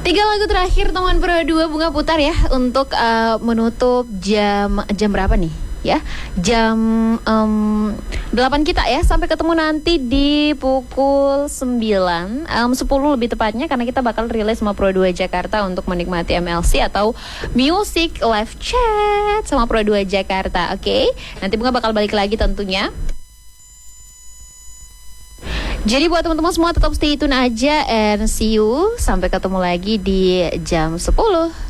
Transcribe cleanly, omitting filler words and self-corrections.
Tiga lagu terakhir teman Pro 2 Bunga putar ya untuk menutup jam berapa nih? Ya, jam 8 kita ya. Sampai ketemu nanti di pukul 9 10 lebih tepatnya, karena kita bakal rilis sama Pro 2 Jakarta untuk menikmati MLC atau Music Live Chat sama Pro 2 Jakarta. Oke, nanti Bunga bakal balik lagi tentunya. Jadi buat teman-teman semua tetap stay tune aja and see you. Sampai ketemu lagi di jam 10.